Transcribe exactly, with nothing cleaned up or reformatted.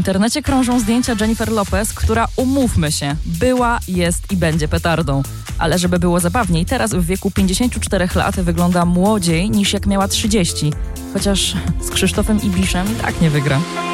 internecie krążą zdjęcia Jennifer Lopez, która, umówmy się, była, jest i będzie petardą. Ale żeby było zabawniej, teraz w wieku pięćdziesięciu czterech lat wygląda młodziej niż jak miała trzydzieści. Chociaż z Krzysztofem Ibiszem i tak nie wygra.